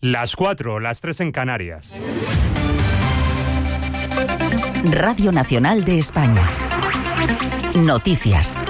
Las 4, las 3 en Canarias. Radio Nacional de España. Noticias.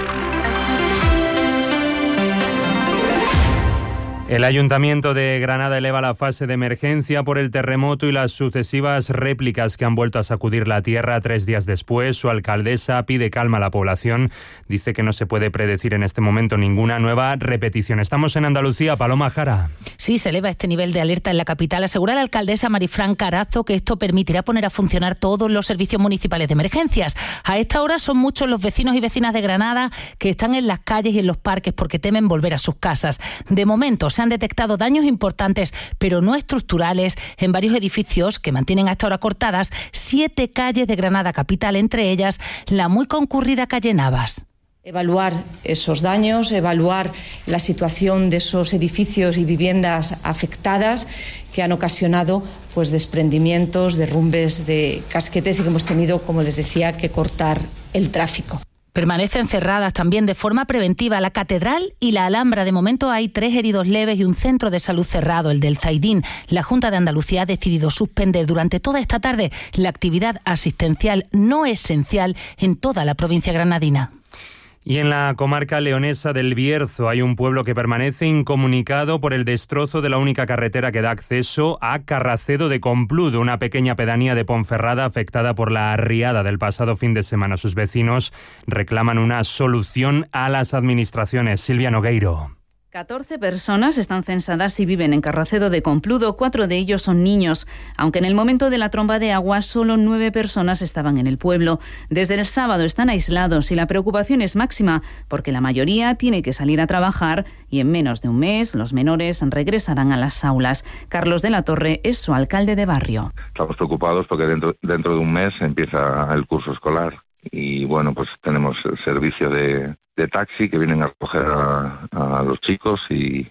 El Ayuntamiento de Granada eleva la fase de emergencia por el terremoto y las sucesivas réplicas que han vuelto a sacudir la tierra 3 días después. Su alcaldesa pide calma a la población. Dice que no se puede predecir en este momento ninguna nueva repetición. Estamos en Andalucía. Paloma Jara. Sí, se eleva este nivel de alerta en la capital. Asegura la alcaldesa Marifran Carazo que esto permitirá poner a funcionar todos los servicios municipales de emergencias. A esta hora son muchos los vecinos y vecinas de Granada que están en las calles y en los parques porque temen volver a sus casas. De momento se han detectado daños importantes, pero no estructurales, en varios edificios que mantienen a esta hora cortadas 7 calles de Granada capital, entre ellas la muy concurrida calle Navas. Evaluar esos daños, evaluar la situación de esos edificios y viviendas afectadas que han ocasionado desprendimientos, derrumbes de casquetes y que hemos tenido, como les decía, que cortar el tráfico. Permanecen cerradas también de forma preventiva la Catedral y la Alhambra. De momento hay 3 heridos leves y un centro de salud cerrado, el del Zaidín. La Junta de Andalucía ha decidido suspender durante toda esta tarde la actividad asistencial no esencial en toda la provincia granadina. Y en la comarca leonesa del Bierzo hay un pueblo que permanece incomunicado por el destrozo de la única carretera que da acceso a Carracedo de Compludo, una pequeña pedanía de Ponferrada afectada por la riada del pasado fin de semana. Sus vecinos reclaman una solución a las administraciones. Silvia Nogueiro. 14 personas están censadas y viven en Carracedo de Compludo, 4 de ellos son niños, aunque en el momento de la tromba de agua solo 9 personas estaban en el pueblo. Desde el sábado están aislados y la preocupación es máxima porque la mayoría tiene que salir a trabajar y en menos de un mes los menores regresarán a las aulas. Carlos de la Torre es su alcalde de barrio. Estamos preocupados porque dentro de un mes empieza el curso escolar y tenemos el servicio de taxi que vienen a recoger a los chicos y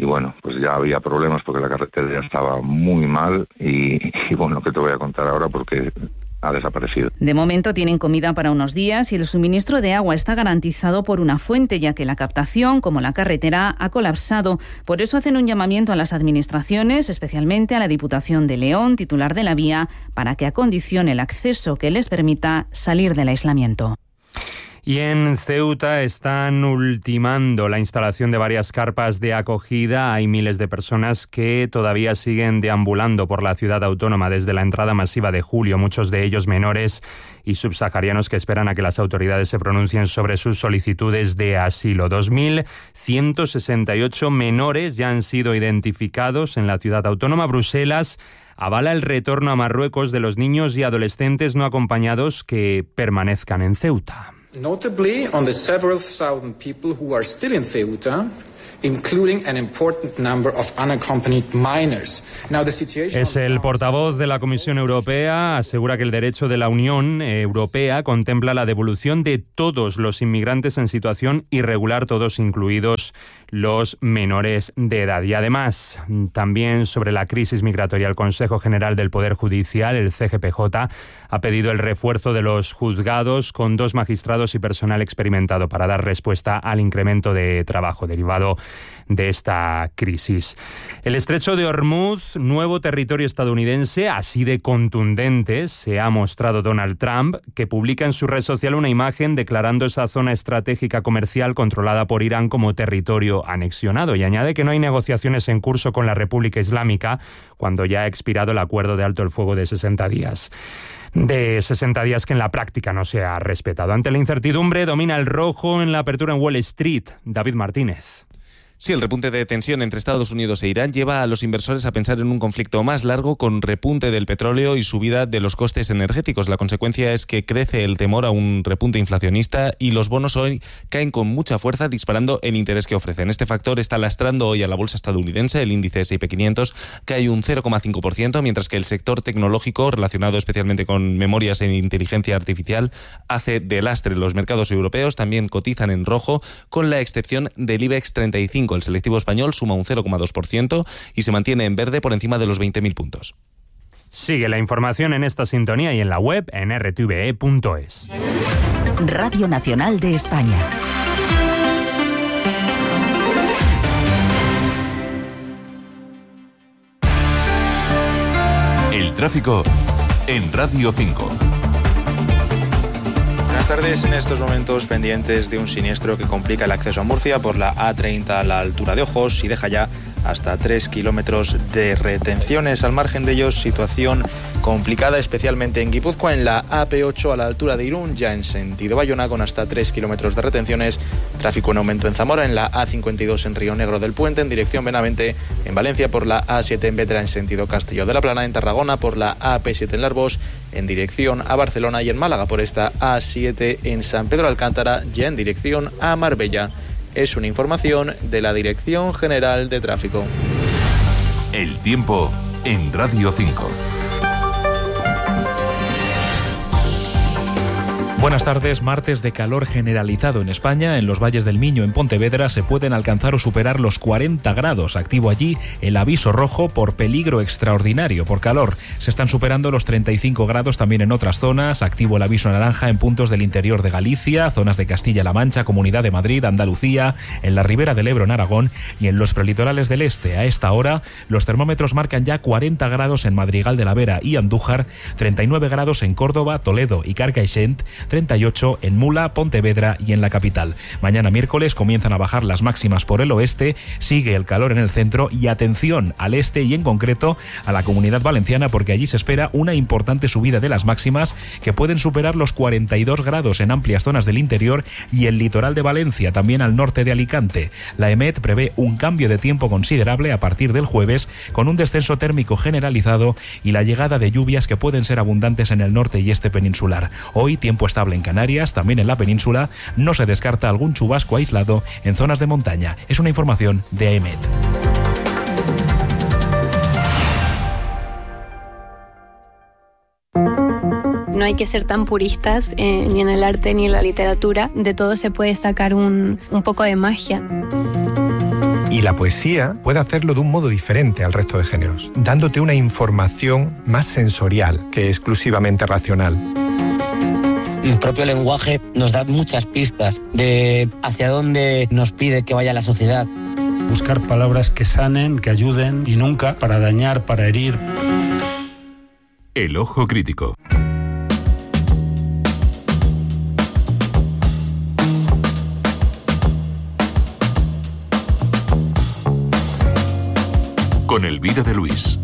ya había problemas porque la carretera ya estaba muy mal y que te voy a contar ahora porque ha desaparecido. De momento tienen comida para unos días y el suministro de agua está garantizado por una fuente, ya que la captación, como la carretera, ha colapsado. Por eso hacen un llamamiento a las administraciones, especialmente a la Diputación de León, titular de la vía, para que acondicione el acceso que les permita salir del aislamiento. Y en Ceuta están ultimando la instalación de varias carpas de acogida. Hay miles de personas que todavía siguen deambulando por la ciudad autónoma desde la entrada masiva de julio, muchos de ellos menores y subsaharianos que esperan a que las autoridades se pronuncien sobre sus solicitudes de asilo. 2.168 menores ya han sido identificados en la ciudad autónoma. Bruselas avala el retorno a Marruecos de los niños y adolescentes no acompañados que permanezcan en Ceuta. Notably, on the several thousand people who are still in Ceuta, including an important number of unaccompanied minors. Now, the situation... Es el portavoz de la Comisión Europea, asegura que el derecho de la Unión Europea contempla la devolución de todos los inmigrantes en situación irregular, todos incluidos los menores de edad. Y además, también sobre la crisis migratoria, el Consejo General del Poder Judicial, el CGPJ, ha pedido el refuerzo de los juzgados con 2 magistrados y personal experimentado para dar respuesta al incremento de trabajo derivado de esta crisis. El estrecho de Hormuz, nuevo territorio estadounidense, así de contundente se ha mostrado Donald Trump, que publica en su red social una imagen declarando esa zona estratégica comercial controlada por Irán como territorio anexionado, y añade que no hay negociaciones en curso con la República Islámica cuando ya ha expirado el acuerdo de alto el fuego de 60 días. De 60 días que en la práctica no se ha respetado. Ante la incertidumbre domina el rojo en la apertura en Wall Street. David Martínez. Sí, el repunte de tensión entre Estados Unidos e Irán lleva a los inversores a pensar en un conflicto más largo con repunte del petróleo y subida de los costes energéticos. La consecuencia es que crece el temor a un repunte inflacionista y los bonos hoy caen con mucha fuerza, disparando el interés que ofrecen. Este factor está lastrando hoy a la bolsa estadounidense. El índice S&P 500 cae un 0,5%, mientras que el sector tecnológico, relacionado especialmente con memorias e inteligencia artificial, hace de lastre. Los mercados europeos también cotizan en rojo, con la excepción del IBEX 35. El selectivo español suma un 0,2% y se mantiene en verde por encima de los 20.000 puntos. Sigue la información en esta sintonía y en la web en rtve.es. Radio Nacional de España. El tráfico en Radio 5. Buenas tardes. En estos momentos pendientes de un siniestro que complica el acceso a Murcia por la A30 a la altura de Ojos y deja ya hasta 3 kilómetros de retenciones. Al margen de ellos, situación complicada, especialmente en Guipúzcoa, en la AP8 a la altura de Irún, ya en sentido Bayona, con hasta 3 kilómetros de retenciones. Tráfico en aumento en Zamora, en la A52 en Río Negro del Puente, en dirección Benavente, en Valencia por la A7 en Vétera, en sentido Castillo de la Plana, en Tarragona por la AP7 en Larbós, en dirección a Barcelona, y en Málaga por esta A7 en San Pedro Alcántara, ya en dirección a Marbella. Es una información de la Dirección General de Tráfico. El tiempo en Radio 5. Buenas tardes. Martes de calor generalizado en España. En los valles del Miño, en Pontevedra, se pueden alcanzar o superar los 40 grados. Activo allí el aviso rojo por peligro extraordinario por calor. Se están superando los 35 grados también en otras zonas. Activo el aviso naranja en puntos del interior de Galicia, zonas de Castilla-La Mancha, Comunidad de Madrid, Andalucía, en la ribera del Ebro en Aragón y en los prelitorales del este. A esta hora, los termómetros marcan ya 40 grados en Madrigal de la Vera y Andújar, 39 grados en Córdoba, Toledo y Carcaixent, 38 en Mula, Pontevedra y en la capital. Mañana miércoles comienzan a bajar las máximas por el oeste, sigue el calor en el centro y atención al este y en concreto a la Comunidad Valenciana, porque allí se espera una importante subida de las máximas que pueden superar los 42 grados en amplias zonas del interior y el litoral de Valencia, también al norte de Alicante. La EMET prevé un cambio de tiempo considerable a partir del jueves, con un descenso térmico generalizado y la llegada de lluvias que pueden ser abundantes en el norte y este peninsular. Hoy tiempo estable en Canarias, también en la península. No se descarta algún chubasco aislado en zonas de montaña. Es una información de AEMET. No hay que ser tan puristas ni en el arte ni en la literatura. De todo se puede sacar un poco de magia. Y la poesía puede hacerlo de un modo diferente al resto de géneros, dándote una información más sensorial que exclusivamente racional. El propio lenguaje nos da muchas pistas de hacia dónde nos pide que vaya la sociedad. Buscar palabras que sanen, que ayuden y nunca para dañar, para herir. El ojo crítico. Con Elvira de Luis.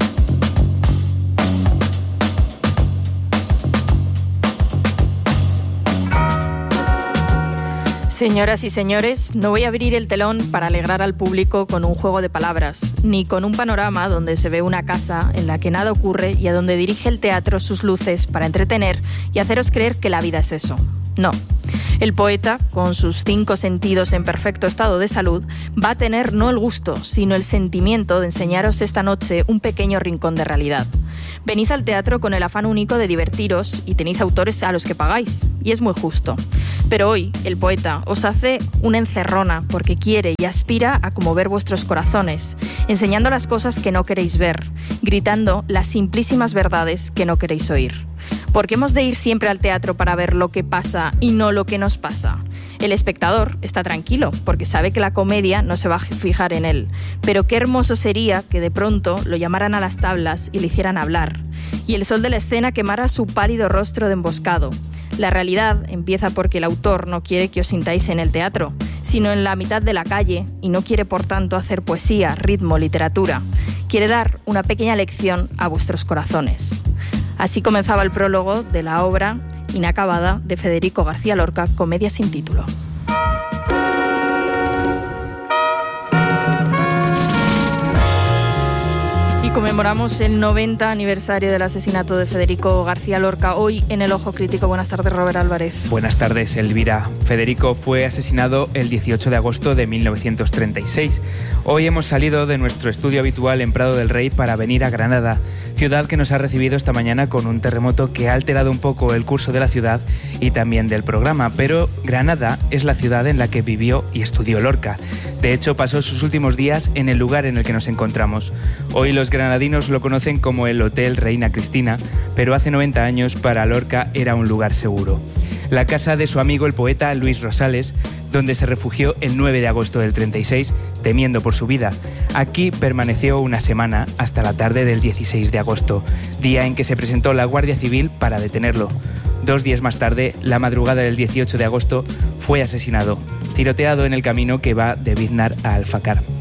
Señoras y señores, no voy a abrir el telón para alegrar al público con un juego de palabras, ni con un panorama donde se ve una casa en la que nada ocurre y a donde dirige el teatro sus luces para entretener y haceros creer que la vida es eso. No. El poeta, con sus 5 sentidos en perfecto estado de salud, va a tener no el gusto, sino el sentimiento de enseñaros esta noche un pequeño rincón de realidad. Venís al teatro con el afán único de divertiros y tenéis autores a los que pagáis, y es muy justo. Pero hoy, el poeta os hace una encerrona porque quiere y aspira a conmover vuestros corazones, enseñando las cosas que no queréis ver, gritando las simplísimas verdades que no queréis oír. Porque hemos de ir siempre al teatro para ver lo que pasa y no lo que nos pasa. El espectador está tranquilo porque sabe que la comedia no se va a fijar en él. Pero qué hermoso sería que de pronto lo llamaran a las tablas y le hicieran hablar. Y el sol de la escena quemara su pálido rostro de emboscado. La realidad empieza porque el autor no quiere que os sintáis en el teatro, sino en la mitad de la calle, y no quiere por tanto hacer poesía, ritmo, literatura. Quiere dar una pequeña lección a vuestros corazones. Así comenzaba el prólogo de la obra inacabada de Federico García Lorca, Comedia sin título. Y conmemoramos el 90 aniversario del asesinato de Federico García Lorca hoy en El Ojo Crítico. Buenas tardes, Robert Álvarez. Buenas tardes, Elvira. Federico fue asesinado el 18 de agosto de 1936. Hoy hemos salido de nuestro estudio habitual en Prado del Rey para venir a Granada, ciudad que nos ha recibido esta mañana con un terremoto que ha alterado un poco el curso de la ciudad y también del programa. Pero Granada es la ciudad en la que vivió y estudió Lorca. De hecho, pasó sus últimos días en el lugar en el que nos encontramos. Hoy los granadinos lo conocen como el Hotel Reina Cristina, pero hace 90 años para Lorca era un lugar seguro. La casa de su amigo el poeta Luis Rosales, donde se refugió el 9 de agosto del 36, temiendo por su vida. Aquí permaneció una semana hasta la tarde del 16 de agosto, día en que se presentó la Guardia Civil para detenerlo. 2 días más tarde, la madrugada del 18 de agosto, fue asesinado, tiroteado en el camino que va de Biznar a Alfacar.